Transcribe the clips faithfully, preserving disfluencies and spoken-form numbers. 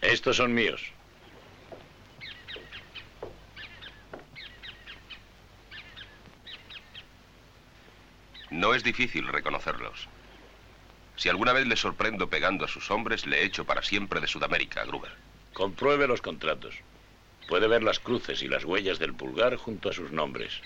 Estos son míos. No es difícil reconocerlos. Si alguna vez le sorprendo pegando a sus hombres, le echo para siempre de Sudamérica, Gruber. Compruebe los contratos. Puede ver las cruces y las huellas del pulgar junto a sus nombres.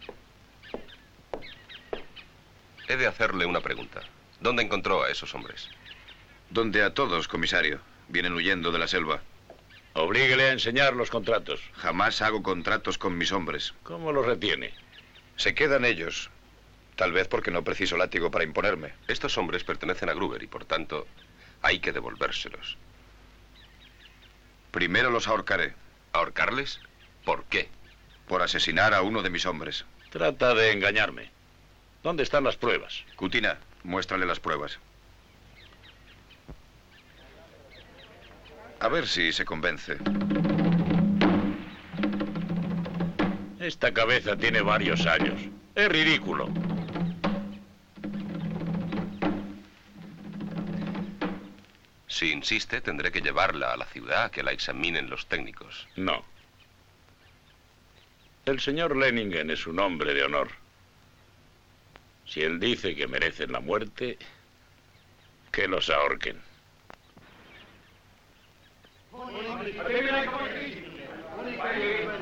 He de hacerle una pregunta. ¿Dónde encontró a esos hombres? Donde a todos, comisario. Vienen huyendo de la selva. Obríguele a enseñar los contratos. Jamás hago contratos con mis hombres. ¿Cómo los retiene? Se quedan ellos. Tal vez porque no preciso látigo para imponerme. Estos hombres pertenecen a Gruber y, por tanto, hay que devolvérselos. Primero los ahorcaré. ¿Ahorcarles? ¿Por qué? Por asesinar a uno de mis hombres. Trata de engañarme. ¿Dónde están las pruebas? Cutina, muéstrale las pruebas. A ver si se convence. Esta cabeza tiene varios años. Es ridículo. Si insiste, tendré que llevarla a la ciudad a que la examinen los técnicos. No. El señor Lenningen es un hombre de honor. Si él dice que merecen la muerte, que los ahorquen. Aquí viene el